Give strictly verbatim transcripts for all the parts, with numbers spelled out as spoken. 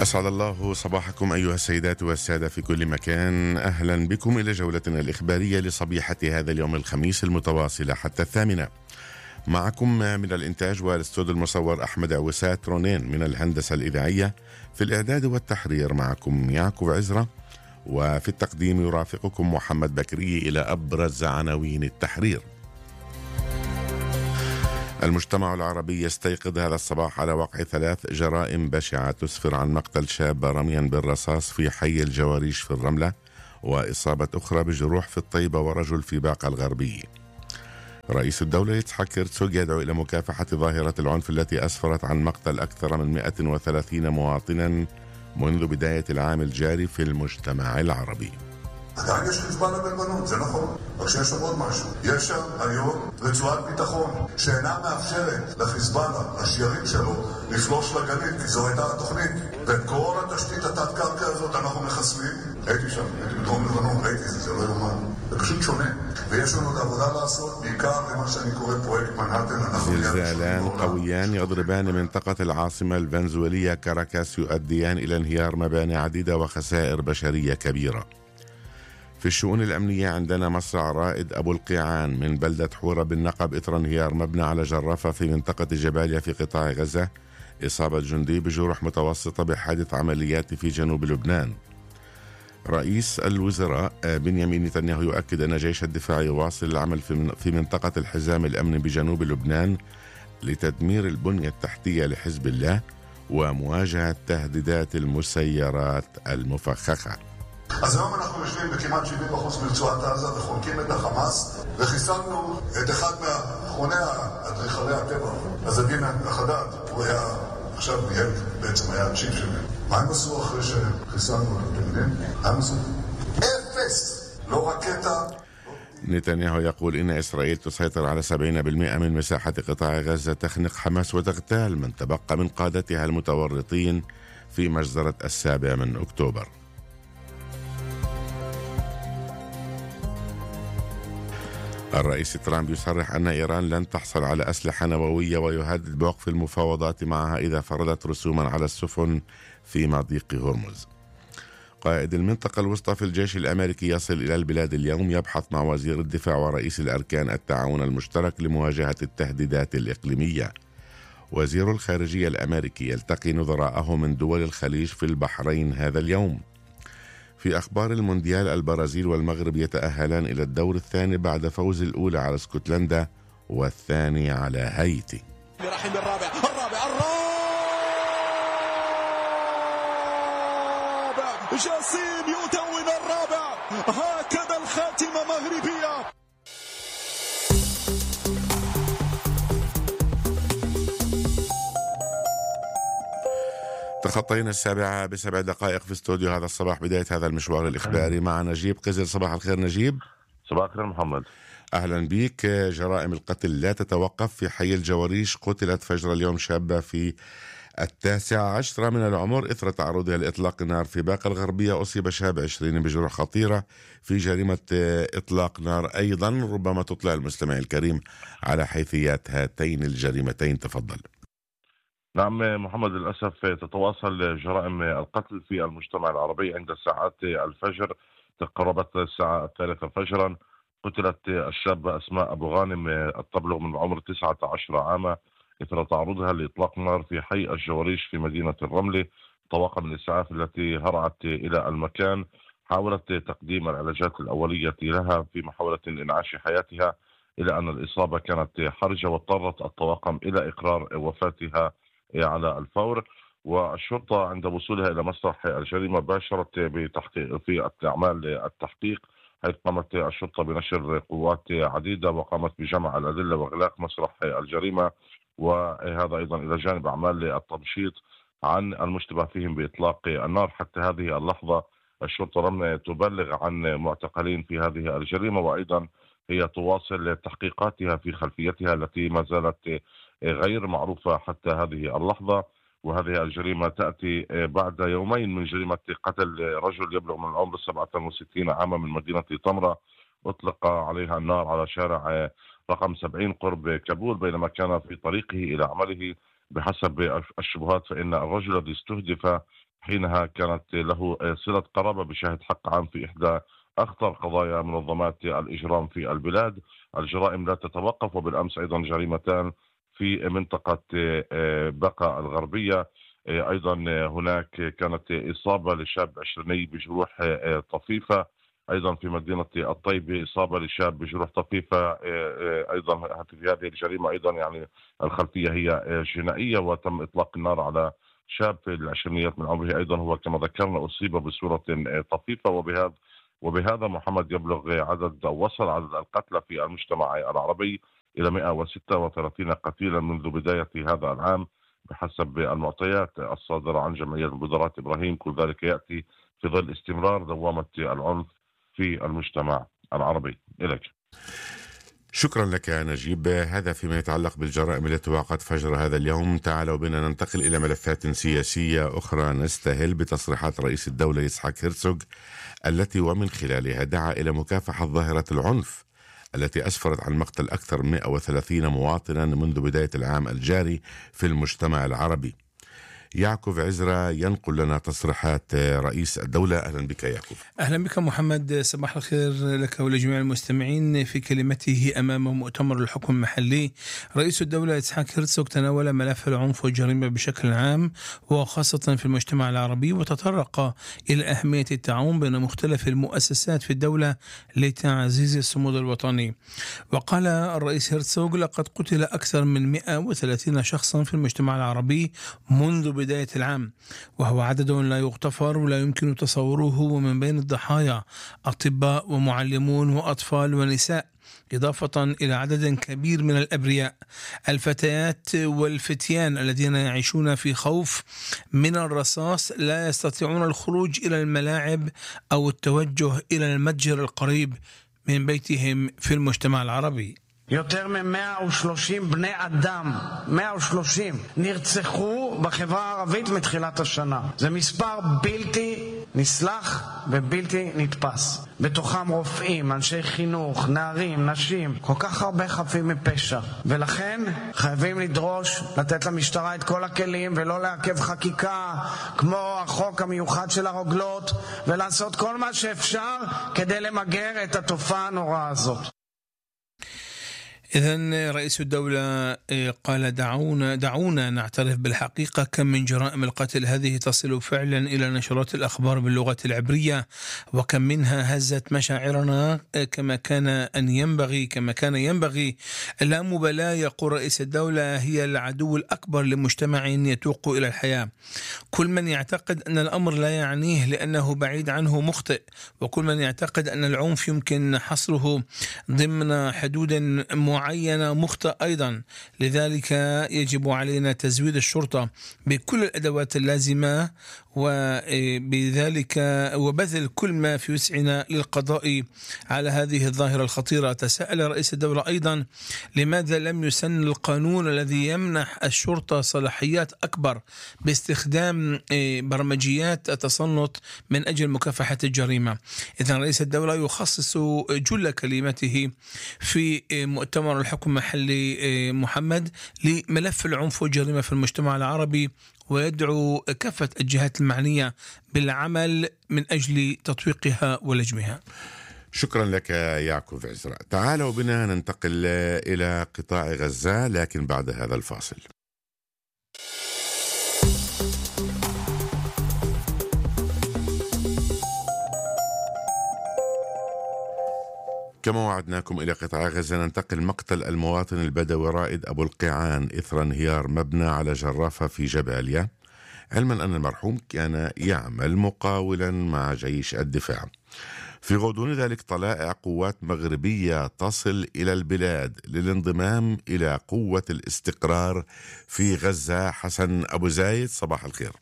أسعد الله صباحكم أيها السيدات والسادة في كل مكان. أهلا بكم إلى جولتنا الإخبارية لصبيحة هذا اليوم الخميس المتواصلة حتى الثامنة. معكم من الإنتاج والاستوديو المصور أحمد عوسات رونين، من الهندسة الإذاعية في الإعداد والتحرير معكم يعقوب عزرة، وفي التقديم يرافقكم محمد بكري. إلى أبرز عناوين التحرير. المجتمع العربي يستيقظ هذا الصباح على وقع ثلاث جرائم بشعة تسفر عن مقتل شاب رميا بالرصاص في حي الجواريش في الرملة، وإصابة أخرى بجروح في الطيبة ورجل في باقة الغربي. رئيس الدولة يتحك هرتسوغ يدعو إلى مكافحة ظاهرة العنف التي أسفرت عن مقتل أكثر من مئة وثلاثين مواطنا منذ بداية العام الجاري في المجتمع العربي. עדיין יש חיזבאללה בלבנון, זה נכון. רק שיש שם עוד משהו. יש שם היום רצועת ביטחון שאינה מאפשרת לחיזבאללה, השיירים שלו, לפלוש לגליל, כי זו הייתה התוכנית. ואת כל התשתית התת-קרקע הזאת אנחנו מחסלים. הייתי שם, הייתי בדרום לבנון, ראיתי זה, זה לא יאומן. זה פשוט שונה. ויש לנו עוד עבודה לעשות, בעיקר למה שאני קורא פרויקט מנהטן. زلزالان قويان يضربان منطقة العاصمة الفنزويلية كاراكاس يؤديان إلى انهيار مباني عديدة وخسائر بشرية كبيرة. في الشؤون الأمنية عندنا مصرع رائد أبو القيعان من بلدة حورة بالنقب إثر انهيار مبنى على جرافة في منطقة جباليا في قطاع غزة، إصابة جندي بجروح متوسطة بحادث عمليات في جنوب لبنان. رئيس الوزراء بنيامين نتنياهو يؤكد أن جيش الدفاع يواصل العمل في منطقة الحزام الأمني بجنوب لبنان لتدمير البنية التحتية لحزب الله ومواجهة تهديدات المسيرات المفخخة. אז היום אנחנו יושבים בכמעט שבעים אחוז מרצועת עזה וחונקים את החמאס, וחיסלנו את אחד מאחרוני האדריכלי הטבע, עזדין החדד. הוא היה עכשיו ילד, בעצם היה הצ'יפ שלהם. מה הם עשו אחרי שחיסלנו את התלמידים? מה הם עשו? אפס! לא רקטה. نتنياهو يقول إن إسرائيل تسيطر على سبعين بالمئة من مساحة قطاع غزة، تخنق حماس وتغتال من تبقى من قادتها المتورطين في مجزرة السابع من أكتوبر. الرئيس ترامب يصرح أن إيران لن تحصل على أسلحة نووية، ويهدد بوقف المفاوضات معها إذا فرضت رسوما على السفن في مضيق هرمز. قائد المنطقة الوسطى في الجيش الأمريكي يصل إلى البلاد اليوم، يبحث مع وزير الدفاع ورئيس الأركان التعاون المشترك لمواجهة التهديدات الإقليمية. وزير الخارجية الأمريكي يلتقي نظراءه من دول الخليج في البحرين هذا اليوم. في أخبار المونديال، البرازيل والمغرب يتأهلان إلى الدور الثاني بعد فوز الأولى على اسكتلندا والثاني على هايتي. رحم الرابع الرابع الرابع جاسيم يتون الرابع، هكذا الخاتمة مغربية. تخطينا السابعة بسبع دقائق في استوديو هذا الصباح، بداية هذا المشوار الإخباري مع نجيب قزل. صباح الخير نجيب. صباح الخير محمد. أهلا بك. جرائم القتل لا تتوقف في حي الجواريش. قتلت فجر اليوم شابة في التاسعة عشرة من العمر إثر تعرضها لإطلاق نار في باقة الغربية. أصيب شاب عشرين بجروح خطيرة في جريمة إطلاق نار أيضا. ربما تطلع المستمع الكريم على حيثيات هاتين الجريمتين، تفضل. نعم محمد، للأسف تتواصل جرائم القتل في المجتمع العربي. عند ساعات الفجر تقربت الساعة الثالثة فجرا قتلت الشابة أسماء أبو غانم تبلغ من العمر تسعة عشر عاما إثر تعرضها لإطلاق نار في حي الجواريش في مدينة الرملة. طواقم الإسعاف التي هرعت إلى المكان حاولت تقديم العلاجات الأولية لها في محاولة لإنعاش حياتها، إلى أن الإصابة كانت حرجة واضطرت الطواقم إلى إقرار وفاتها على الفور. والشرطة عند وصولها إلى مسرح الجريمة باشرت بتحقيق في أعمال التحقيق، حيث قامت الشرطة بنشر قوات عديدة وقامت بجمع الأدلة وإغلاق مسرح الجريمة، وهذا أيضا إلى جانب أعمال التمشيط عن المشتبه فيهم بإطلاق النار. حتى هذه اللحظة الشرطة لم تبلغ عن معتقلين في هذه الجريمة، وأيضا هي تواصل تحقيقاتها في خلفيتها التي ما زالت غير معروفة حتى هذه اللحظة. وهذه الجريمة تأتي بعد يومين من جريمة قتل رجل يبلغ من العمر سبعة وستين عاما من مدينة طمرة، أطلق عليها النار على شارع رقم سبعين قرب كابول بينما كان في طريقه إلى عمله. بحسب الشبهات فإن الرجل الذي استهدف حينها كانت له صلة قرابة بشاهد حق عام في إحدى أخطر قضايا منظمات الإجرام في البلاد. الجرائم لا تتوقف، وبالأمس أيضا جريمتان في منطقة بقا الغربية. أيضا هناك كانت إصابة لشاب عشريني بجروح طفيفة، أيضا في مدينة الطيبة إصابة لشاب بجروح طفيفة. أيضا في هذه الجريمة أيضا يعني الخلفية هي جنائية، وتم إطلاق النار على شاب في العشرينيات من عمره، أيضا هو كما ذكرنا أصيب بصورة طفيفة. وبهذا وبهذا محمد يبلغ عدد أو وصل عدد القتلى في المجتمع العربي إلى مئة وستة وثلاثين قتيلا منذ بداية هذا العام بحسب المعطيات الصادرة عن جمعية مبادرات إبراهيم. كل ذلك يأتي في ظل استمرار دوامة العنف في المجتمع العربي. إليك. شكرا لك نجيب. هذا فيما يتعلق بالجرائم التي وقعت فجر هذا اليوم. تعالوا بنا ننتقل إلى ملفات سياسية أخرى. نستهل بتصريحات رئيس الدولة إسحاق هيرتسوغ التي ومن خلالها دعا إلى مكافحة ظاهرة العنف التي أسفرت عن مقتل أكثر من مئة وثلاثين مواطنا منذ بداية العام الجاري في المجتمع العربي. يعقوب عزرا ينقل لنا تصريحات رئيس الدولة. أهلا بك يعقوب. أهلا بك محمد، صباح الخير لك ولجميع المستمعين. في كلمته أمام مؤتمر الحكم المحلي، رئيس الدولة إسحاق هيرتسوغ تناول ملف العنف والجريمة بشكل عام وخاصة في المجتمع العربي، وتطرق إلى أهمية التعاون بين مختلف المؤسسات في الدولة لتعزيز الصمود الوطني. وقال الرئيس هيرتسوغ: لقد قتل أكثر من مئة وثلاثين شخصا في المجتمع العربي منذ بداية العام، وهو عدد لا يغتفر ولا يمكن تصوره. ومن بين الضحايا أطباء ومعلمون وأطفال ونساء، إضافة إلى عدد كبير من الأبرياء، الفتيات والفتيان الذين يعيشون في خوف من الرصاص، لا يستطيعون الخروج إلى الملاعب أو التوجه إلى المتجر القريب من בייתיהם في المجتمع العربي. יותר מ-מאה ושלושים בני אדם, מאה ושלושים, נרצחו בחברה הערבית מתחילת השנה. זה מספר בלתי נסלח ובלתי נתפס. בתוכם רופאים, אנשי חינוך, נערים, נשים, כל כך הרבה חפים מפשע. ולכן חייבים לדרוש לתת למשטרה את כל הכלים ולא לעכב חקיקה כמו החוק המיוחד של הרוגלות, ולעשות כל מה שאפשר כדי למגר את התופעה הנוראה הזאת. إذن رئيس الدولة قال: دعونا دعونا نعترف بالحقيقة، كم من جرائم القتل هذه تصل فعلا إلى نشرات الأخبار باللغة العبرية، وكم منها هزت مشاعرنا كما كان أن ينبغي كما كان ينبغي. لا مبالاة، يقول رئيس الدولة، هي العدو الأكبر لمجتمع يتوق إلى الحياة. كل من يعتقد أن الأمر لا يعنيه لأنه بعيد عنه مخطئ، وكل من يعتقد أن العنف يمكن حصره ضمن حدود معينة معينة مخطئ أيضا. لذلك يجب علينا تزويد الشرطة بكل الأدوات اللازمة، وبذلك وبذل كل ما في وسعنا للقضاء على هذه الظاهرة الخطيرة. تساءل رئيس الدولة أيضا: لماذا لم يسن القانون الذي يمنح الشرطة صلاحيات أكبر باستخدام برمجيات التصنت من أجل مكافحة الجريمة؟ إذن رئيس الدولة يخصص جل كلمته في مؤتمر الحكم المحلي محمد لملف العنف والجريمة في المجتمع العربي، ويدعو كافة الجهات المعنية بالعمل من أجل تطويقها ولجمها. شكرا لك يعقوب عزرا. تعالوا بنا ننتقل إلى قطاع غزة، لكن بعد هذا الفاصل. كما وعدناكم إلى قطاع غزة، ننتقل مقتل المواطن البدوي رائد أبو القيعان إثر انهيار مبنى على جرافة في جباليا، علما أن المرحوم كان يعمل مقاولا مع جيش الدفاع. في غضون ذلك طلائع قوات مغربية تصل إلى البلاد للانضمام إلى قوة الاستقرار في غزة. حسن أبو زايد، صباح الخير.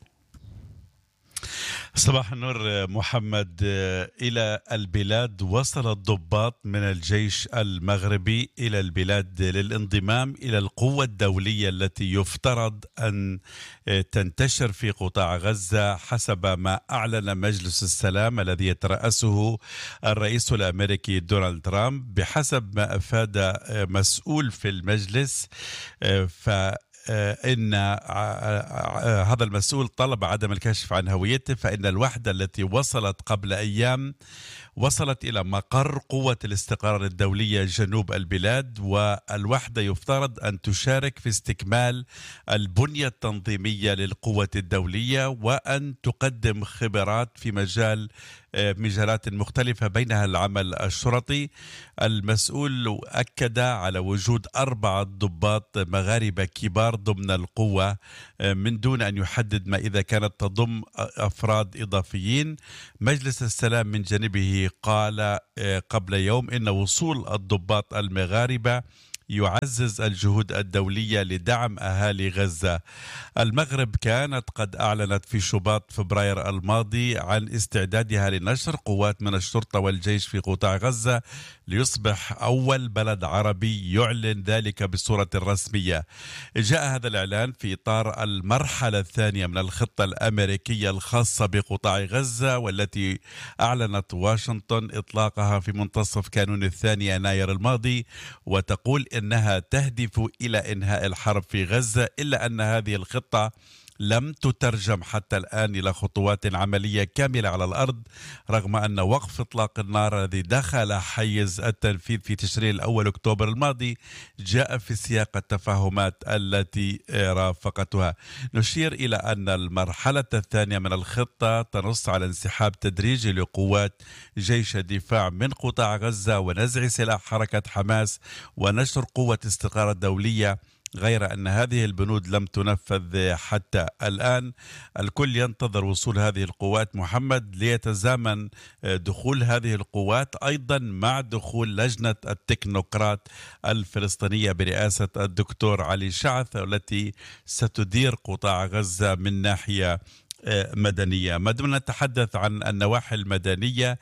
صباح النور محمد. إلى البلاد وصل الضباط من الجيش المغربي إلى البلاد للانضمام إلى القوة الدولية التي يفترض أن تنتشر في قطاع غزة حسب ما أعلن مجلس السلام الذي يترأسه الرئيس الأمريكي دونالد ترامب. بحسب ما أفاد مسؤول في المجلس، ف إن هذا المسؤول طلب عدم الكشف عن هويته، فإن الوحدة التي وصلت قبل أيام وصلت إلى مقر قوة الاستقرار الدولية جنوب البلاد، والوحدة يفترض أن تشارك في استكمال البنية التنظيمية للقوة الدولية وأن تقدم خبرات في مجال مجالات مختلفة بينها العمل الشرطي. المسؤول أكد على وجود أربعة ضباط مغاربة كبار ضمن القوة من دون أن يحدد ما إذا كانت تضم أفراد إضافيين. مجلس السلام من جانبه قال قبل يوم إن وصول الضباط المغاربة يعزز الجهود الدولية لدعم أهالي غزة. المغرب كانت قد أعلنت في شباط فبراير الماضي عن استعدادها لنشر قوات من الشرطة والجيش في قطاع غزة ليصبح أول بلد عربي يعلن ذلك بصورة رسمية. جاء هذا الإعلان في إطار المرحلة الثانية من الخطة الأمريكية الخاصة بقطاع غزة، والتي أعلنت واشنطن إطلاقها في منتصف كانون الثاني يناير الماضي، وتقول إنها تهدف إلى إنهاء الحرب في غزة، إلا أن هذه الخطة لم تترجم حتى الآن إلى خطوات عملية كاملة على الأرض، رغم أن وقف إطلاق النار الذي دخل حيز التنفيذ في تشرين الأول أكتوبر الماضي جاء في سياق التفاهمات التي رافقتها. نشير إلى أن المرحلة الثانية من الخطة تنص على انسحاب تدريجي لقوات جيش الدفاع من قطاع غزة ونزع سلاح حركة حماس ونشر قوة استقرار الدولية، غير أن هذه البنود لم تنفذ حتى الآن. الكل ينتظر وصول هذه القوات محمد ليتزامن دخول هذه القوات أيضا مع دخول لجنة التكنوقراط الفلسطينية برئاسة الدكتور علي شعث التي ستدير قطاع غزة من ناحية مدنية. ما دمنا نتحدث عن النواحي المدنية،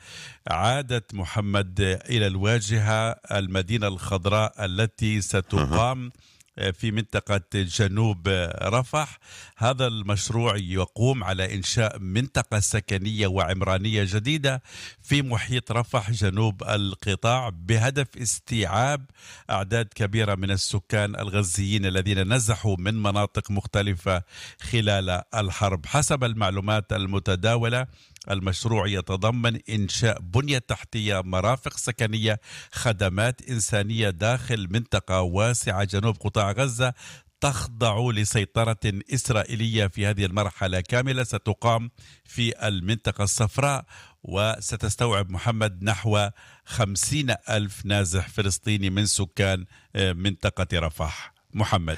عادت محمد إلى الواجهة المدينة الخضراء التي ستقام في منطقة جنوب رفح. هذا المشروع يقوم على إنشاء منطقة سكنية وعمرانية جديدة في محيط رفح جنوب القطاع بهدف استيعاب أعداد كبيرة من السكان الغزيين الذين نزحوا من مناطق مختلفة خلال الحرب. حسب المعلومات المتداولة، المشروع يتضمن إنشاء بنية تحتية، مرافق سكنية، خدمات إنسانية داخل منطقة واسعة جنوب قطاع غزة تخضع لسيطرة إسرائيلية في هذه المرحلة كاملة، ستقام في المنطقة الصفراء وستستوعب محمد نحو خمسين ألف نازح فلسطيني من سكان منطقة رفح. محمد،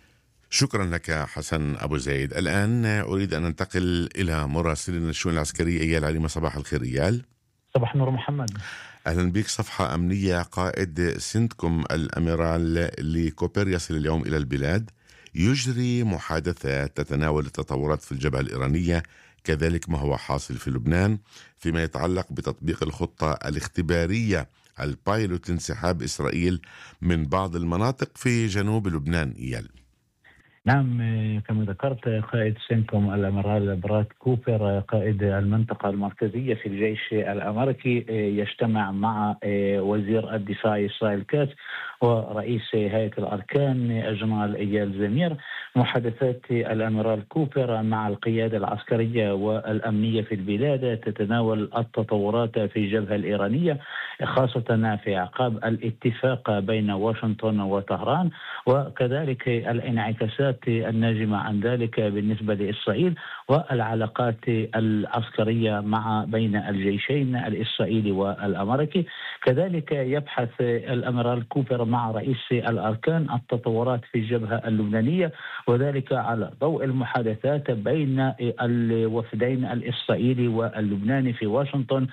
شكرا لك حسن أبو زيد. الآن أريد أن ننتقل إلى مراسلنا الشؤون العسكرية إيال عليمة. صباح الخير إيال. صباح النور محمد. أهلا بك. صفحة أمنية: قائد سنتكم الأميرال لكوبر يصل اليوم إلى البلاد، يجري محادثات تتناول التطورات في الجبهة الإيرانية، كذلك ما هو حاصل في لبنان فيما يتعلق بتطبيق الخطة الاختبارية البايلوت لانسحاب إسرائيل من بعض المناطق في جنوب لبنان. إيال. نعم، كما ذكرت، قائد سينكوم الأميرال براد كوبر قائد المنطقة المركزية في الجيش الأمريكي يجتمع مع وزير الدفاع إسرائيل كاتس ورئيس هيئة الأركان الجنرال إيال زمير. محادثات الأميرال كوبر مع القيادة العسكرية والأمنية في البلاد تتناول التطورات في الجبهة الإيرانية، خاصة في أعقاب الاتفاق بين واشنطن وطهران، وكذلك الانعكاسات الناجمة عن ذلك بالنسبة لإسرائيل والعلاقات العسكرية مع بين الجيشين الإسرائيلي والأمريكي. كذلك يبحث الأميرال كوبر مع رئيس الأركان التطورات في الجبهة اللبنانية، وذلك على ضوء المحادثات بين الوفدين الإسرائيلي واللبناني في واشنطن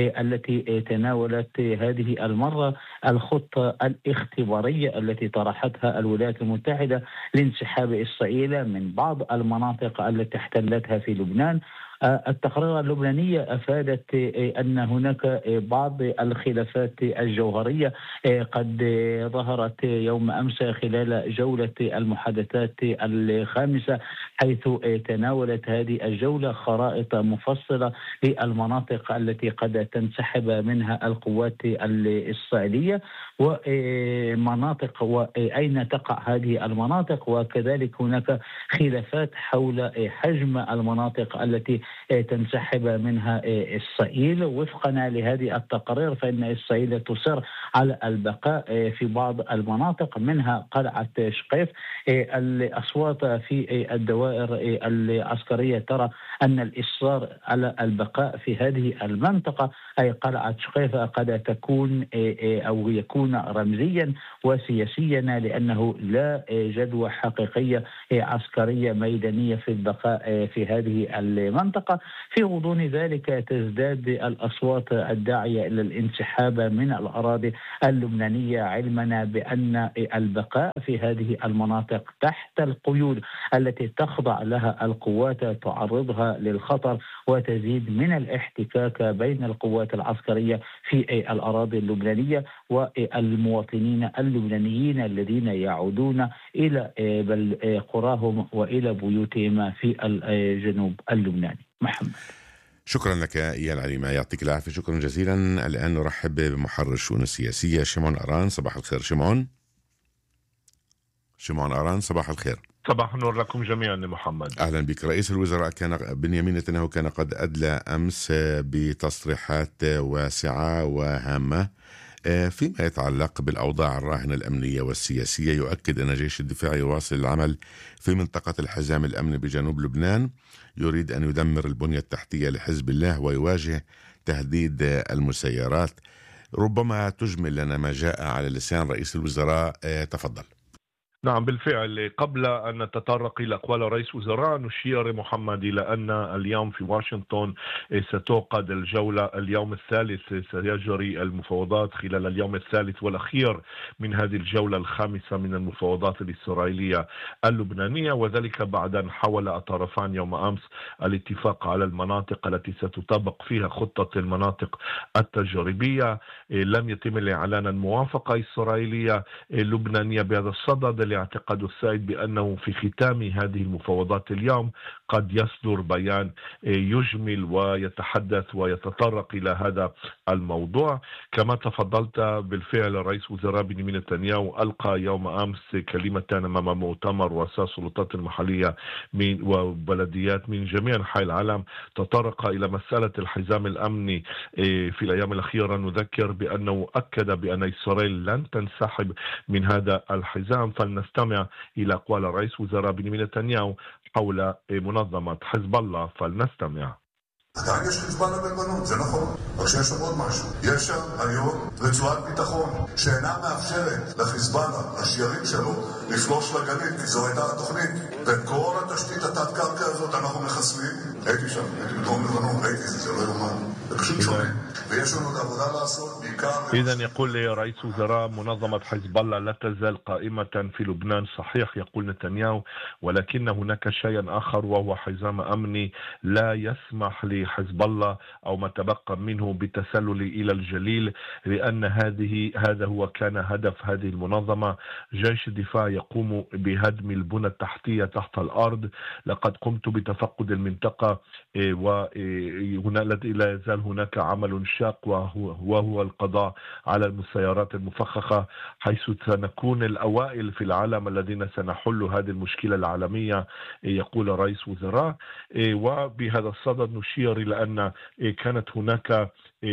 التي تناولت هذه المرة الخطة الاختبارية التي طرحتها الولايات المتحدة لانسحاب إسرائيل من بعض المناطق التي احتلتها في لبنان، التقارير اللبنانية أفادت أن هناك بعض الخلافات الجوهرية قد ظهرت يوم أمس خلال جولة المحادثات الخامسة، حيث تناولت هذه الجولة خرائط مفصلة للمناطق التي قد تنسحب منها القوات الإسرائيلية ومناطق وأين تقع هذه المناطق، وكذلك هناك خلافات حول حجم المناطق التي تنسحب منها إسرائيل. وفقا لهذه التقارير فإن إسرائيل تصر على البقاء في بعض المناطق منها قلعة شقيف. الأصوات في الدوائر العسكرية ترى أن الإصرار على البقاء في هذه المنطقة أي قلعة شقيف قد تكون أو يكون رمزيا وسياسيا، لأنه لا جدوى حقيقية عسكرية ميدانية في البقاء في هذه المنطقة. في غضون ذلك تزداد الأصوات الداعية إلى الانسحاب من الأراضي اللبنانية، علما بأن البقاء في هذه المناطق تحت القيود التي تخضع لها القوات تعرضها للخطر وتزيد من الاحتكاك بين القوات العسكرية في الأراضي اللبنانية والمواطنين اللبنانيين الذين يعودون إلى قراهم وإلى بيوتهم في الجنوب اللبناني. محمد، شكرا لك إيال عليمة، يعطيك العافية، شكرا جزيلا. الآن نرحب بمحرر الشؤون السياسية شمعون أران. صباح الخير شمعون. شمعون أران صباح الخير. صباح النور لكم جميعا محمد. أهلا بك. رئيس الوزراء كان بنيامين نتنياهو كان قد أدلى أمس بتصريحات واسعة وهامة فيما يتعلق بالأوضاع الراهنة الأمنية والسياسية. يؤكد أن جيش الدفاع يواصل العمل في منطقة الحزام الأمني بجنوب لبنان، يريد أن يدمر البنية التحتية لحزب الله ويواجه تهديد المسيرات. ربما تجمل لنا ما جاء على لسان رئيس الوزراء. تفضل. نعم بالفعل، قبل أن نتطرق إلى أقوال رئيس وزراء نشير محمد إلى أن اليوم في واشنطن ستعقد الجولة اليوم الثالث، سيجري المفاوضات خلال اليوم الثالث والأخير من هذه الجولة الخامسة من المفاوضات الإسرائيلية اللبنانية، وذلك بعد أن حاول الطرفان يوم أمس الاتفاق على المناطق التي ستطبق فيها خطة المناطق التجريبية. لم يتم الإعلان عن موافقة إسرائيلية لبنانية بهذا الصدد، اعتقاد السائد بأنه في ختام هذه المفاوضات اليوم قد يصدر بيان يجمل ويتحدث ويتطرق إلى هذا الموضوع. كما تفضلت بالفعل رئيس وزراء بنيامين نتنياهو ألقى يوم أمس كلمة أمام مؤتمر رؤساء السلطات المحلية من وبلديات من جميع أنحاء العالم، تطرق إلى مسألة الحزام الأمني في الأيام الأخيرة. نذكر بأنه أكد بأن إسرائيل لن تنسحب من هذا الحزام. فلنستمع إلى أقوال رئيس وزراء بنيامين نتنياهو حول منظمة حزب الله. فلنستمع. עדיין יש חיזבאללה בלבנון, זה נכון. רק שיש שם עוד משהו. יש שם היום רצועת ביטחון שאינה מאפשרת לחיזבאללה, לשיירים שלו, לפלוש לגליל, כי זו הייתה התוכנית. ואת כל התשתית התת-קרקע הזאת אנחנו מחסלים. הייתי שם, הייתי בדרום לבנון, ראיתי זה, זה לא יומן. זה פשוט שונה. ויש לנו עוד עבודה לעשות, בעיקר... إذن يقول رئيس وزراء منظمة حزب الله لا تزال قائمة في لبنان. صحيح يقول نتنياهو، ولكن هناك شيء آخر وهو حزام أمني لا يسمح لحزب الله أو ما تبقى منه بالتسلل إلى الجليل، لأن هذه هذا هو كان هدف هذه المنظمة. جيش الدفاع يقوم بهدم البنى التحتية تحت الأرض. لقد قمت بتفقد المنطقة وهنا لا يزال هناك عمل شاق وهو, وهو القضاء على المسيرات المفخخة، حيث سنكون الأوائل في العالم الذين سنحل هذه المشكلة العالمية، يقول رئيس وزراء. وبهذا الصدد نشير إلى أن كانت هناك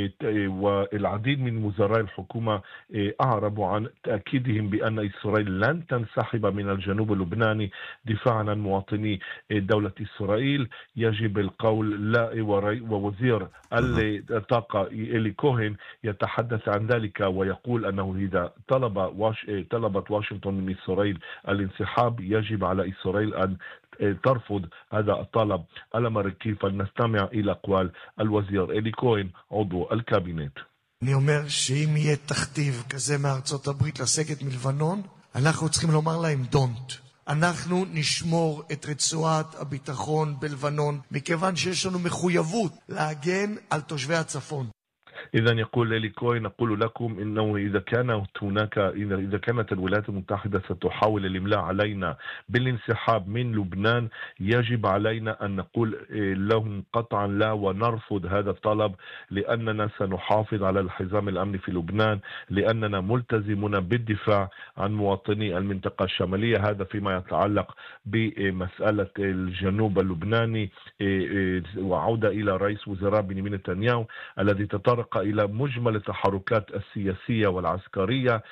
والعديد من وزراء الحكومة أعربوا عن تأكيدهم بأن إسرائيل لن تنسحب من الجنوب اللبناني دفاعا عن مواطني دولة إسرائيل. يجب القول لا. ووزير الطاقة إلي كوهن يتحدث عن ذلك ويقول أنه إذا طلب واش... طلبت واشنطن من إسرائيل الانسحاب يجب على إسرائيل أن ترفض هذا الطلب الأمريكي. فلنستمع إلى أقوال الوزير إلي كوهن عضو الكابينت. אני אומר שאם יהיה תכתיב כזה מארצות הברית לסגת מלבנון, אנחנו צריכים לומר להם don't. אנחנו נשמור את רצועת הביטחון בלבנון, מכיוון שיש לנו מחויבות להגן על תושבי הצפון. إذا يقول إلي كوهن نقول لكم إنه إذا كانت هناك إذا كانت الولايات المتحدة ستحاول الإملاء علينا بالانسحاب من لبنان، يجب علينا أن نقول لهم قطعا لا ونرفض هذا الطلب، لأننا سنحافظ على الحزام الأمني في لبنان، لأننا ملتزمون بالدفاع عن مواطني المنطقة الشمالية. هذا فيما يتعلق بمسألة الجنوب اللبناني. وعودة إلى رئيس وزراء بنيامين نتنياهو الذي تطرق إلى مجمل التحركات السياسية والعسكرية،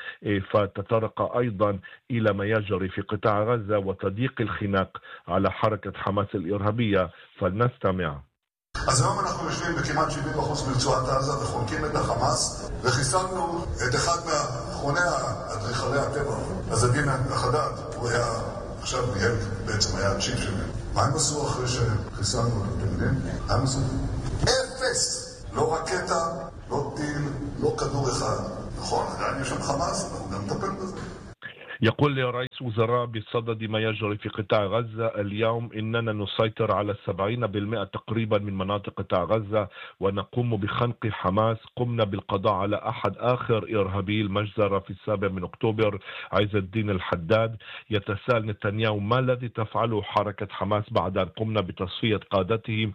فتطرق أيضا إلى ما يجري في قطاع غزة وتضييق الخناق على حركة حماس الإرهابية. فلنستمع. אז היום אנחנו יושבים בכמעט שבעים אחוז מרצועת עזה וחונקים את החמאס, וחיסלנו את אחד מאחרוני אדריכלי הטבח, עזדין החדד. הוא היה, עכשיו ילד, בעצם היה הצ'יפ שלהם. מה הם עשו אחרי שחיסלנו את התלמידים? מה הם עשו? אפס! לא רקטה, לא טיל, לא כדור אחד. נכון, עדיין יש שם חמאס, אנחנו גם נטפל בזה. يقول رئيس وزراء بصدد ما يجري في قطاع غزة اليوم إننا نسيطر على سبعين بالمئة تقريبا من مناطق قطاع غزة ونقوم بخنق حماس. قمنا بالقضاء على أحد آخر إرهابي المجزرة في السابع من أكتوبر، عز الدين الحداد. يتساءل نتنياهو ما الذي تفعله حركة حماس بعد أن قمنا بتصفية قادتهم،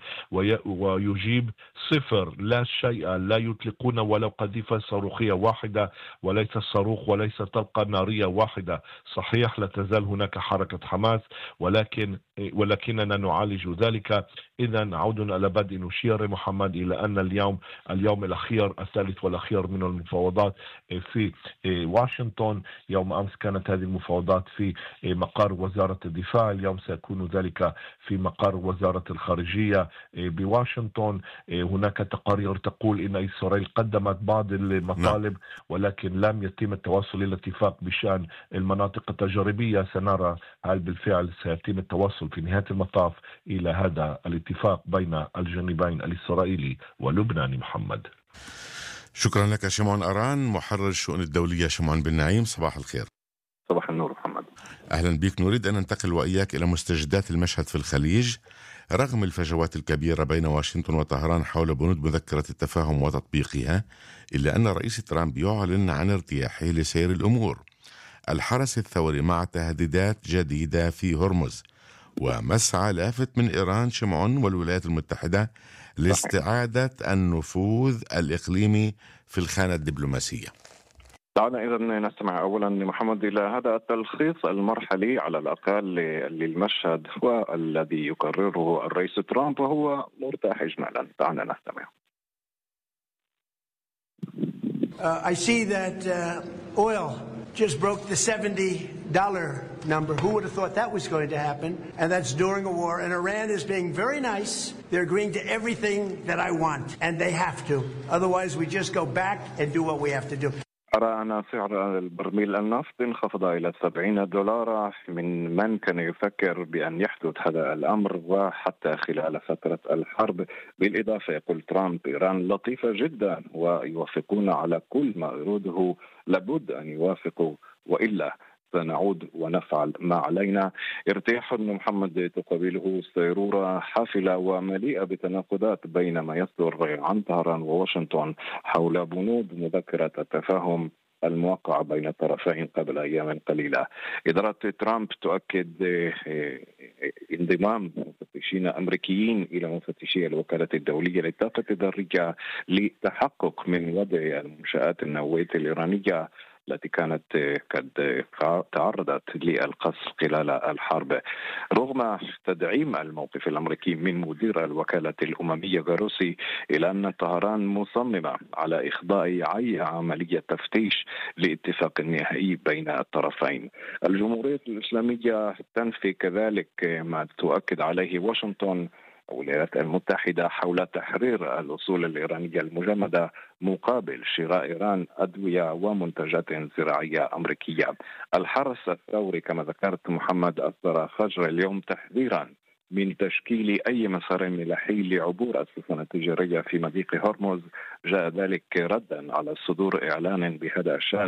ويجيب صفر، لا شيء، لا يطلقون ولو قذيفة صاروخية واحدة، وليس صاروخ وليس طلقة نارية واحدة. صحيح لا تزال هناك حركة حماس، ولكن ولكننا نعالج ذلك. إذا عودنا إلى بدء نشير محمد إلى أن اليوم اليوم الأخير الثالث والأخير من المفاوضات في واشنطن. يوم أمس كانت هذه المفاوضات في مقر وزارة الدفاع، اليوم سيكون ذلك في مقر وزارة الخارجية بواشنطن. هناك تقارير تقول إن إسرائيل قدمت بعض المطالب ولكن لم يتم التوصل إلى اتفاق بشأن المناطق التجريبية. سنرى هل بالفعل سيتم التوصل في نهاية المطاف إلى هذا الاتفاق بين الجانبين الإسرائيلي واللبناني. محمد، شكرا لك شمعون أران، محرر الشؤون الدولية. شمعون بن نعيم، صباح الخير. صباح النور محمد. أهلا بك. نريد أن ننتقل وإياك إلى مستجدات المشهد في الخليج. رغم الفجوات الكبيرة بين واشنطن وطهران حول بنود مذكرة التفاهم وتطبيقها، إلا أن الرئيس ترامب يعلن عن ارتياحه لسير الأمور. الحرس الثوري مع تهديدات جديدة في هرمز، ومسعى لافت من إيران شمعون والولايات المتحدة لاستعادة النفوذ الإقليمي في الخانة الدبلوماسية. دعنا إذا نستمع أولا محمد إلى هذا التلخيص المرحلي على الأقل للمشهد والذي يقرره الرئيس ترامب، وهو مرتاح إجمالا. دعنا نستمع. Uh, I see that uh, oil just broke the seventy dollar number. Who would have thought that was going to happen? And that's during a war. And Iran is being very nice. They're agreeing to everything that I want. And they have to. Otherwise, we just go back and do what we have to do. أرى أن سعر البرميل النفط انخفض إلى سبعين دولارا من من كان يفكر بأن يحدث هذا الأمر وحتى خلال فترة الحرب. بالإضافة يقول ترامب إيران لطيفة جدا ويوافقون على كل ما يريده، لابد أن يوافقوا وإلا سنعود ونفعل ما علينا. ارتياح محمد تقابله سيرورة حافلة ومليئة بتناقضات بين ما يصدر عن طهران وواشنطن حول بنود مذكرة التفاهم الموقع بين الطرفين قبل أيام قليلة. إدارة ترامب تؤكد انضمام مفتشين أمريكيين إلى مفتشي الوكالة الدولية للطاقة الذرية للتحقق من وضع المنشآت النووية الإيرانية التي كانت قد تعرضت للقصف خلال الحرب. رغم تدعيم الموقف الأمريكي من مدير الوكالة الأممية غاروسي، إلى أن طهران مصممة على إخضاع أي عملية تفتيش لاتفاق نهائي بين الطرفين. الجمهورية الإسلامية تنفي كذلك ما تؤكد عليه واشنطن الولايات المتحدة حول تحرير الأصول الإيرانية المجمدة مقابل شراء إيران أدوية ومنتجات زراعية أمريكية. الحرس الثوري كما ذكرت محمد أصدر فجر اليوم تحذيرا من تشكيل أي مسار ملاحي لعبور السفن التجارية في مضيق هرمز. جاء ذلك ردا على صدور إعلان بهذا الشأن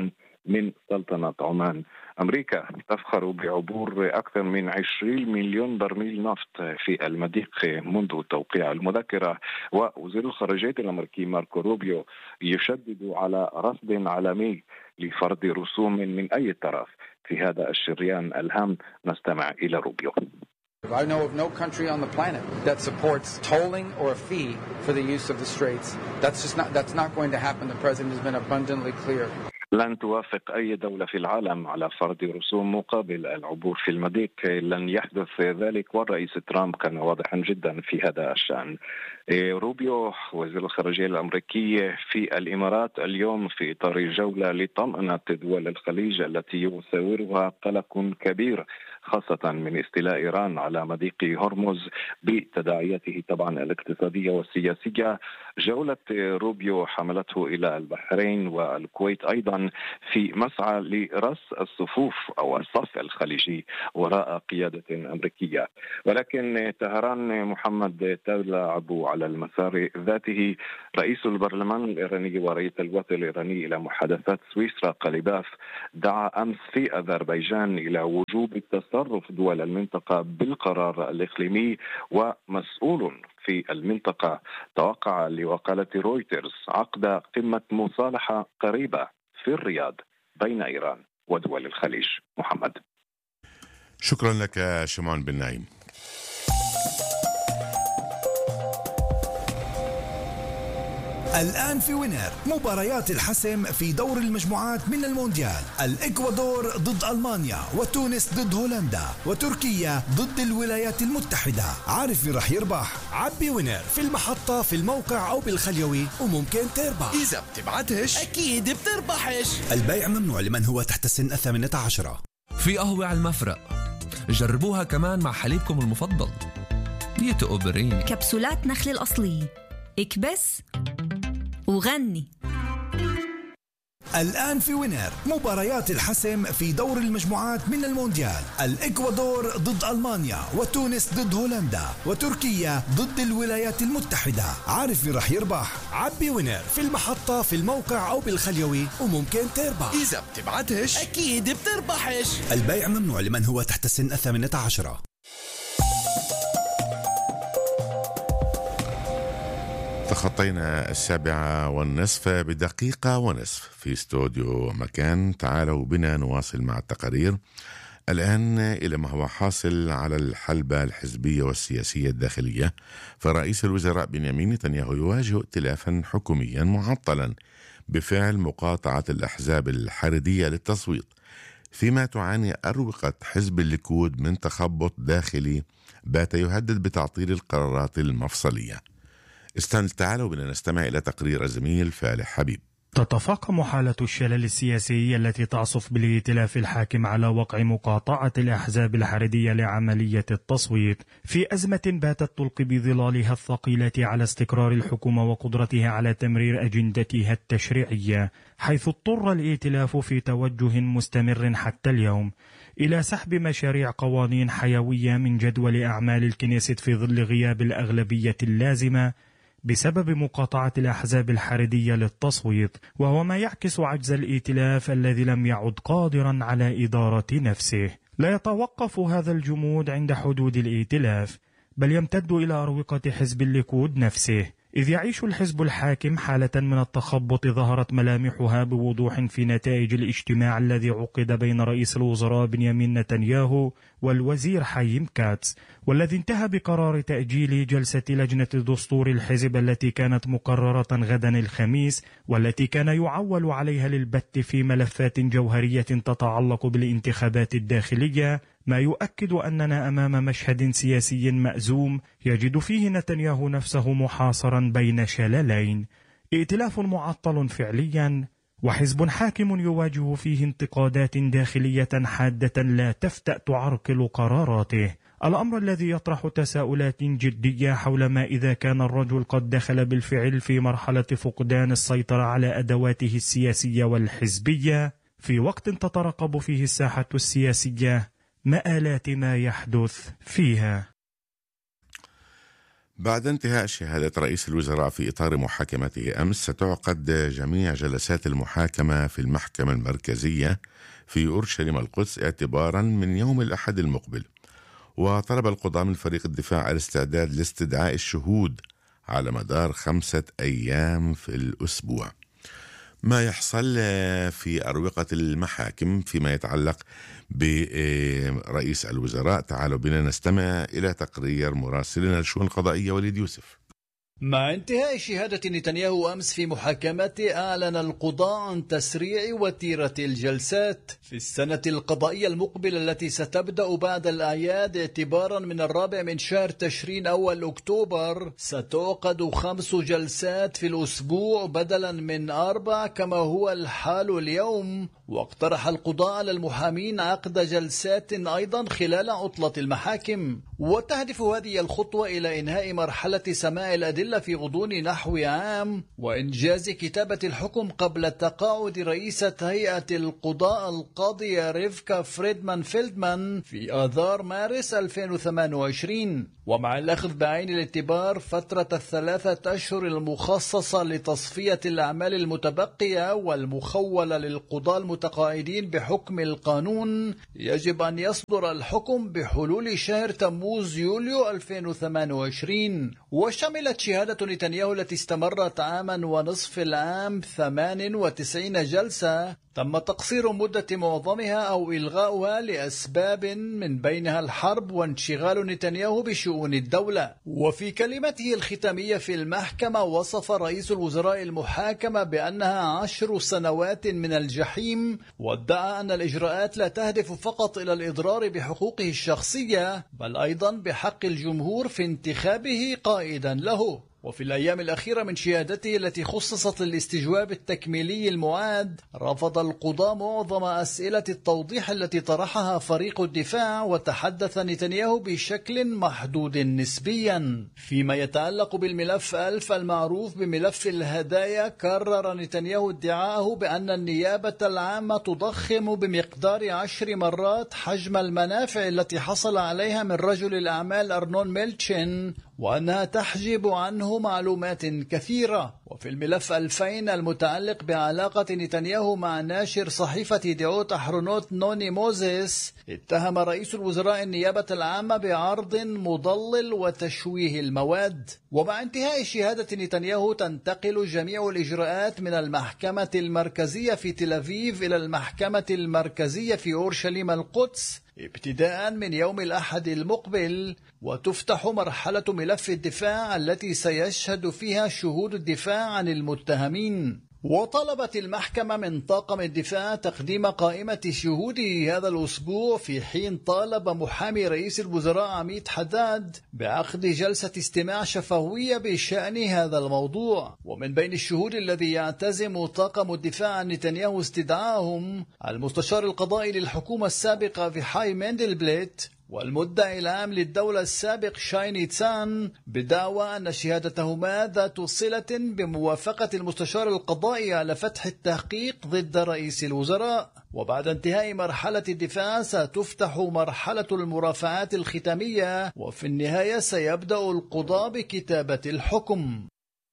من سلطنة عمان. أمريكا تفخر بعبور أكثر من عشرين مليون برميل نفط في المضيق منذ توقيع المذكرة، ووزير الخارجية الأمريكي ماركو روبيو يشدد على رصد عالمي لفرض رسوم من أي طرف في هذا الشريان الهام. نستمع إلى روبيو. I know of no country on the planet that supports tolling or a fee for the use of the straits. That's just not that's not going to happen. The president has been abundantly clear. لن توافق أي دولة في العالم على فرض رسوم مقابل العبور في المضيق. لن يحدث ذلك، والرئيس ترامب كان واضحا جدا في هذا الشأن. روبيو وزير الخارجية الأمريكي في الإمارات اليوم في إطار جولة لطمأنة دول الخليج التي يصورها قلق كبير خاصة من استيلاء إيران على مضيق هرمز بتداعياته طبعا الاقتصادية والسياسية. جولة روبيو حملته إلى البحرين والكويت أيضا في مسعى لرص الصفوف أو الصف الخليجي وراء قيادة أمريكية، ولكن طهران محمد تلعب على المسار ذاته. رئيس البرلمان الإيراني ورئيس الوفد الإيراني إلى محادثات سويسرا قليباف دعا أمس في أذربيجان إلى وجوب تصرف دول المنطقة بالقرار الإقليمي، ومسؤول في المنطقة توقع لوكالة رويترز عقد قمة مصالحة قريبة في الرياض بين إيران ودول الخليج. محمد، شكرا لك شمعون بن نايم. الآن في وينر مباريات الحسم في دور المجموعات من المونديال. الإكوادور ضد ألمانيا، وتونس ضد هولندا، وتركيا ضد الولايات المتحدة. عارف مين رح يربح؟ عبي وينر في المحطة، في الموقع أو بالخليوي، وممكن تربح. إذا بتبعتش أكيد بتربحش. البيع ممنوع لمن هو تحت سن الثامنة عشرة. في قهوة على المفرق، جربوها كمان مع حليبكم المفضل ديتو أوبرين. كبسولات نخل الأصلية، اكبس وغني. الآن في وينر مباريات الحسم في دور المجموعات من المونديال. الإكوادور ضد ألمانيا، وتونس ضد هولندا، وتركيا ضد الولايات المتحدة. عارف مين رح يربح؟ عبي وينر في المحطة، في الموقع أو بالخليوي، وممكن تربح. إذا بتبعتش أكيد بتربحش. البيع ممنوع لمن هو تحت سن الثامنة عشرة. تخطينا السابعة والنصف بدقيقة ونصف في استوديو مكان. تعالوا بنا نواصل مع التقارير الآن إلى ما هو حاصل على الحلبة الحزبية والسياسية الداخلية. فرئيس الوزراء بنيامين نتنياهو يواجه ائتلافا حكوميا معطلا بفعل مقاطعة الأحزاب الحريدية للتصويت، فيما تعاني أروقة حزب الليكود من تخبط داخلي بات يهدد بتعطيل القرارات المفصلية. تعالوا بنا نستمع إلى تقرير الزميل فالح حبيب. تتفاقم حالة الشلل السياسي التي تعصف بالائتلاف الحاكم على وقع مقاطعة الأحزاب الحريدية لعملية التصويت في أزمة باتت تلقي بظلالها الثقيلة على استقرار الحكومة وقدرتها على تمرير أجندتها التشريعية، حيث اضطر الائتلاف في توجه مستمر حتى اليوم إلى سحب مشاريع قوانين حيوية من جدول أعمال الكنيست في ظل غياب الأغلبية اللازمة بسبب مقاطعة الأحزاب الحريدية للتصويت، وهو ما يعكس عجز الائتلاف الذي لم يعد قادرا على إدارة نفسه. لا يتوقف هذا الجمود عند حدود الائتلاف، بل يمتد إلى أروقة حزب الليكود نفسه، إذ يعيش الحزب الحاكم حالة من التخبط ظهرت ملامحها بوضوح في نتائج الاجتماع الذي عقد بين رئيس الوزراء بنيامين نتنياهو والوزير حييم كاتس، والذي انتهى بقرار تأجيل جلسة لجنة دستور الحزب التي كانت مقررة غدا الخميس، والتي كان يعول عليها للبت في ملفات جوهرية تتعلق بالانتخابات الداخلية، ما يؤكد أننا أمام مشهد سياسي مأزوم يجد فيه نتنياهو نفسه محاصرا بين شللين: ائتلاف معطل فعليا، وحزب حاكم يواجه فيه انتقادات داخلية حادة لا تفتأ تعرقل قراراته. الأمر الذي يطرح تساؤلات جدية حول ما إذا كان الرجل قد دخل بالفعل في مرحلة فقدان السيطرة على أدواته السياسية والحزبية في وقت تترقب فيه الساحة السياسية مآلات ما يحدث فيها. بعد انتهاء شهادة رئيس الوزراء في إطار محاكمته أمس، ستعقد جميع جلسات المحاكمة في المحكمة المركزية في أورشليم القدس اعتبارا من يوم الأحد المقبل. وطلب القضاة من فريق الدفاع الاستعداد لاستدعاء الشهود على مدار خمسة أيام في الأسبوع. ما يحصل في أروقة المحاكم فيما يتعلق برئيس الوزراء، تعالوا بنا نستمع إلى تقرير مراسلنا للشؤون القضائية وليد يوسف. مع انتهاء شهادة نتنياهو أمس في محاكمته، أعلن القضاء عن تسريع وتيرة الجلسات في السنة القضائية المقبلة التي ستبدأ بعد الأعياد اعتبارا من الرابع من شهر تشرين أول أكتوبر. ستعقد خمس جلسات في الأسبوع بدلا من أربع كما هو الحال اليوم. واقترح القضاء على المحامين عقد جلسات أيضا خلال عطلة المحاكم. وتهدف هذه الخطوة إلى إنهاء مرحلة سماع الأدلة في غضون نحو عام وإنجاز كتابة الحكم قبل تقاعد رئيسة هيئة القضاء القاضية ريفكا فريدمان فيلدمان في آذار مارس ألفين وثمانية وعشرين. ومع الأخذ بعين الاعتبار فترة الثلاثة أشهر المخصصة لتصفية الأعمال المتبقية والمخولة للقضاء المتقاعدين بحكم القانون، يجب أن يصدر الحكم بحلول شهر تموز يوليو ألفين وثمانية وعشرين. وشملت شهادة نتنياهو التي استمرت عاما ونصف العام ثمان وتسعين جلسة تم تقصير مدة معظمها أو إلغاؤها لأسباب من بينها الحرب وانشغال نتنياهو بشؤون الدولة. وفي كلمته الختامية في المحكمة، وصف رئيس الوزراء المحاكمة بأنها عشر سنوات من الجحيم، وادعى أن الإجراءات لا تهدف فقط إلى الإضرار بحقوقه الشخصية بل أيضا بحق الجمهور في انتخابه قائدا له. وفي الأيام الأخيرة من شهادته التي خصصت للاستجواب التكميلي المعاد، رفض القضاء معظم أسئلة التوضيح التي طرحها فريق الدفاع، وتحدث نتنياهو بشكل محدود نسبيا. فيما يتعلق بالملف ألف المعروف بملف الهدايا، كرر نتنياهو ادعاءه بأن النيابة العامة تضخم بمقدار عشر مرات حجم المنافع التي حصل عليها من رجل الأعمال أرنون ميلتشن، وأنها تحجب عنه معلومات كثيرة. وفي الملف ألفين المتعلق بعلاقة نتنياهو مع ناشر صحيفة ديوت أحرونوت نوني موزيس، اتهم رئيس الوزراء النيابة العامة بعرض مضلل وتشويه المواد. ومع انتهاء شهادة نتنياهو تنتقل جميع الإجراءات من المحكمة المركزية في تل أبيب إلى المحكمة المركزية في أورشليم القدس ابتداء من يوم الأحد المقبل، وتفتح مرحلة ملف الدفاع التي سيشهد فيها شهود الدفاع عن المتهمين. وطلبت المحكمة من طاقم الدفاع تقديم قائمة شهوده هذا الأسبوع، في حين طالب محامي رئيس الوزراء عميد حداد بعقد جلسة استماع شفوية بشأن هذا الموضوع. ومن بين الشهود الذي يعتزم طاقم الدفاع عن نتنياهو استدعاهم المستشار القضائي للحكومة السابقة في حاي مندلبليت والمدعي العام للدولة السابق شايني تسان، بدعوى أن شهادتهما ذات صلة بموافقة المستشار القضائي على فتح التحقيق ضد رئيس الوزراء. وبعد انتهاء مرحلة الدفاع ستفتح مرحلة المرافعات الختامية، وفي النهاية سيبدأ القضاء بكتابة الحكم.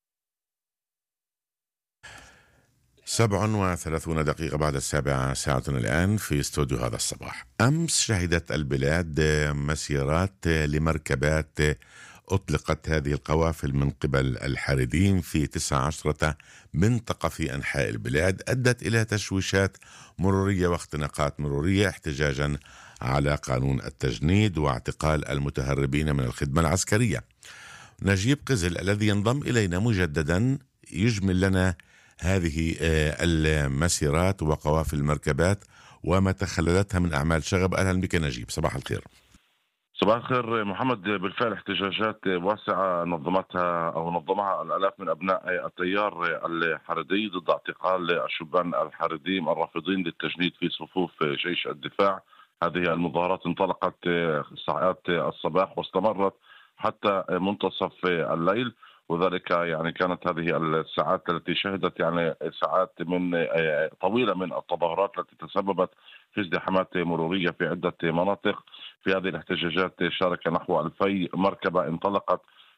سبع وثلاثون دقيقة بعد السابعة ساعتنا الآن في استوديو هذا الصباح. أمس شهدت البلاد مسيرات لمركبات أطلقت هذه القوافل من قبل الحاردين في تسعة عشرة منطقة في أنحاء البلاد، أدت إلى تشويشات مرورية واختناقات مرورية احتجاجا على قانون التجنيد واعتقال المتهربين من الخدمة العسكرية. نجيب قزل الذي ينضم إلينا مجددا يجمل لنا هذه المسيرات وقوافل المركبات وما تخللتها من أعمال شغب. أهلا بك نجيب، صباح الخير. صباح الخير محمد. بالفعل احتجاجات واسعة نظمتها أو نظمها الآلاف من أبناء التيار الحريدي ضد اعتقال الشبان الحريديين الرافضين للتجنيد في صفوف جيش الدفاع. هذه المظاهرات انطلقت ساعات الصباح واستمرت حتى منتصف الليل، وذلك يعني كانت هذه الساعات التي شهدت يعني ساعات من طويلة من التظاهرات التي تسببت في ازدحامات مرورية في عدة مناطق. في هذه الاحتجاجات شارك نحو ألفي مركبة انطلقت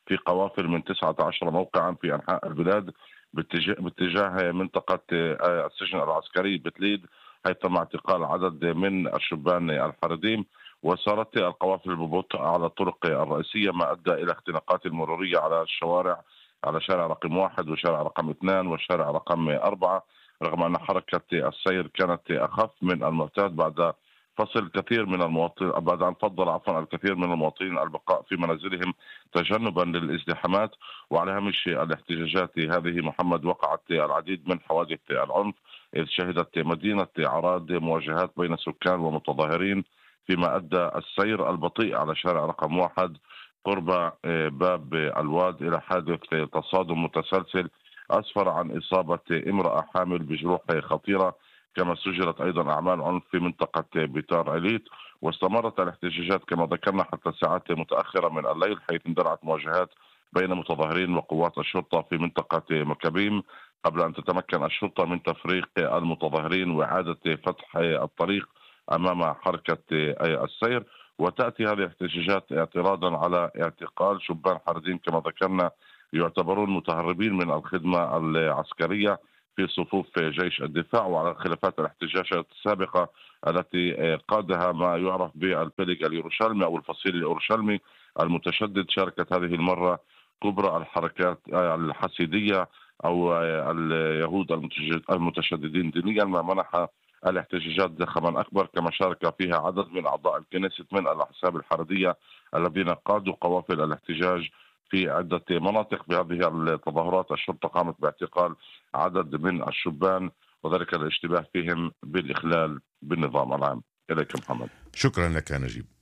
في قوافل من تسعة عشر موقعا في أنحاء البلاد باتجاه منطقة السجن العسكري بتليد، حيث تم اعتقال عدد من الشبان الحريديم. وسارت القوافل ببطء على الطرق الرئيسية، ما أدى إلى اختناقات المرورية على الشوارع، على شارع رقم واحد وشارع رقم اثنان وشارع رقم أربعة، رغم أن حركة السير كانت أخف من المعتاد بعد فصل كثير من المواطنين بعد أن فضل عفوا الكثير من المواطنين البقاء في منازلهم تجنبا للازدحامات. وعلى هامش الاحتجاجات هذه محمد وقعت العديد من حوادث العنف، إذ شهدت مدينة عراد مواجهات بين سكان ومتظاهرين، فيما أدى السير البطيء على شارع رقم واحد قرب باب الواد إلى حادث تصادم متسلسل أسفر عن إصابة امرأة حامل بجروح خطيرة. كما سجلت أيضا أعمال عنف في منطقة بيتار عليت. واستمرت الاحتجاجات كما ذكرنا حتى ساعات متأخرة من الليل، حيث اندلعت مواجهات بين متظاهرين وقوات الشرطة في منطقة مكابيم، قبل أن تتمكن الشرطة من تفريق المتظاهرين وإعادة فتح الطريق أمام حركة السير. وتأتي هذه الاحتجاجات اعتراضا على اعتقال شبان حريديم كما ذكرنا يعتبرون متهربين من الخدمة العسكرية في صفوف جيش الدفاع، وعلى الخلافات الاحتجاجات السابقة التي قادها ما يعرف بالفلك اليروشلمي أو الفصيل اليروشلمي المتشدد. شاركت هذه المرة كبرى الحركات الحسيدية أو اليهود المتشددين دينيا، ما منح الاحتجاجات زخما أكبر، كما شارك فيها عدد من أعضاء الكنيست من الأحزاب الحريدية الذين قادوا قوافل الاحتجاج في عدة مناطق. بهذه التظاهرات الشرطة قامت باعتقال عدد من الشبان، وذلك الاشتباه فيهم بالإخلال بالنظام العام. إليك محمد. شكرا لك نجيب.